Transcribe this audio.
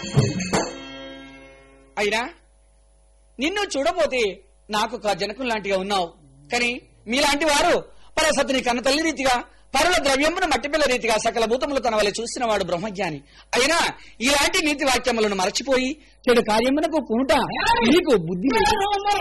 అయినా నిన్ను చూడపోతే నాకు జనకులు లాంటిగా ఉన్నావు, కానీ మీలాంటి వారు పరసతిని కన్న తల్లి రీతిగా పరుల ద్రవ్యమును మట్టిపిల్ల రీతిగా సకల భూతములు తన వల్ల చూసిన వాడు బ్రహ్మజ్ఞాని. అయినా ఇలాంటి నీతి వాక్యములను మరచిపోయి చెడు కార్యమునకు పూట నీకు బుద్ధి